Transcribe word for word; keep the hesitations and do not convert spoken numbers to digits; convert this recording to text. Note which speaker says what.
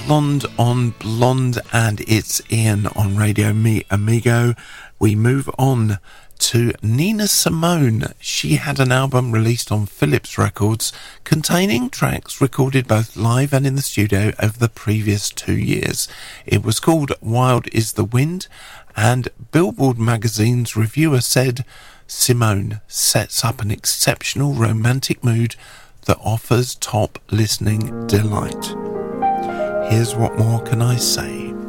Speaker 1: Blonde on Blonde, and it's Ian on Radio Me Amigo. We move on to Nina Simone. She had an album released on Philips Records containing tracks recorded both live and in the studio over the previous two years. It was called Wild is the Wind, and Billboard magazine's reviewer said, Simone sets up an exceptional romantic mood that offers top listening delight. Here's What More Can I Say?